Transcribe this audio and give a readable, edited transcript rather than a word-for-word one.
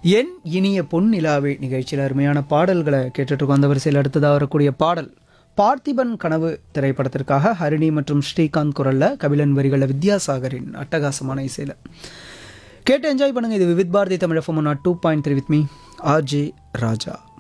என் இனிய பொன் நிலாவே நிகழ்ச்சியில் அருமையான பாடல்களை கேட்டுட்ருக்கோம். அந்த வரிசையில் அடுத்ததாக வரக்கூடிய பாடல் பார்த்திபன் கனவு திரைப்படத்திற்காக ஹரிணி மற்றும் ஸ்ரீகாந்த் குரலில் கபிலன் வரிகளில் வித்யாசாகரின் அட்டகாசமான இசையில் கேட்டு என்ஜாய் பண்ணுங்கள். இது Vividh Bharathi Tamil FM 2.3 with me RJ Raja.